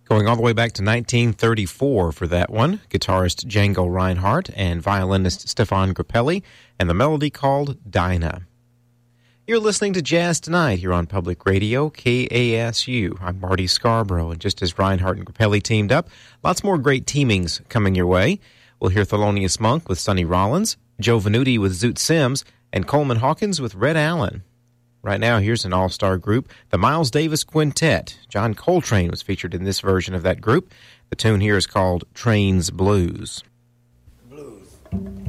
Going all the way back to 1934 for that one, guitarist Django Reinhardt and violinist Stefan Grappelli, and the melody called Dinah. You're listening to Jazz Tonight here on Public Radio, KASU. I'm Marty Scarborough, and just as Reinhardt and Grappelli teamed up, lots more great teamings coming your way. We'll hear Thelonious Monk with Sonny Rollins, Joe Venuti with Zoot Sims, and Coleman Hawkins with Red Allen. Right now, here's an all-star group, the Miles Davis Quintet. John Coltrane was featured in this version of that group. The tune here is called Train's Blues. Blues.